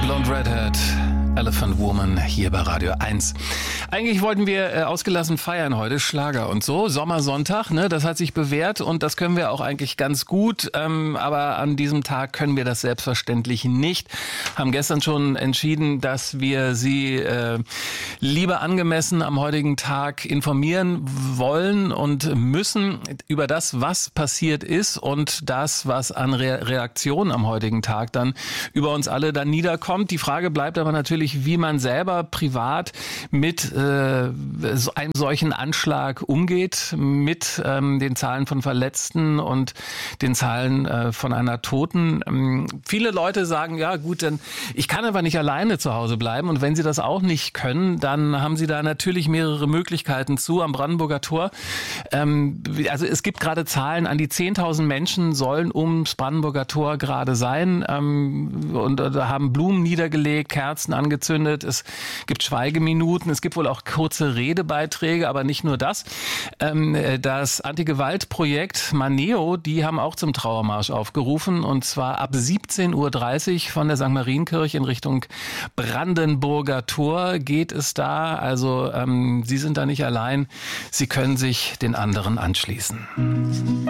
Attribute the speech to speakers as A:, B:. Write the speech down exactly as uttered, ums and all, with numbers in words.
A: Blonde Redhead, Elephant Woman hier bei Radio eins. Eigentlich wollten wir äh, ausgelassen feiern heute, Schlager und so. Sommersonntag, ne, das hat sich bewährt und das können wir auch eigentlich ganz gut. Ähm, aber an diesem Tag können wir das selbstverständlich nicht. Haben gestern schon entschieden, dass wir Sie äh, lieber angemessen am heutigen Tag informieren wollen und müssen über das, was passiert ist und das, was an Re- Reaktionen am heutigen Tag dann über uns alle dann niederkommt. Die Frage bleibt aber natürlich, wie man selber privat mit äh, so einem solchen Anschlag umgeht, mit ähm, den Zahlen von Verletzten und den Zahlen äh, von einer Toten. Ähm, viele Leute sagen, ja gut, dann ich kann aber nicht alleine zu Hause bleiben und wenn sie das auch nicht können, dann haben sie da natürlich mehrere Möglichkeiten zu am Brandenburger Tor. Ähm, also es gibt gerade Zahlen, an die zehntausend Menschen sollen ums Brandenburger Tor gerade sein ähm, und äh, da haben Blumen niedergelegt, Kerzen angezündet, es gibt Schweigeminuten, es gibt wohl auch kurze Redebeiträge, aber nicht nur das. Ähm, das Antigewaltprojekt Maneo, die haben auch zum Trauermarsch aufgerufen und zwar ab siebzehn Uhr dreißig von der Sankt Marienkirche in Richtung Brandenburger Tor geht es da. Also ähm, Sie sind da nicht allein, Sie können sich den anderen anschließen.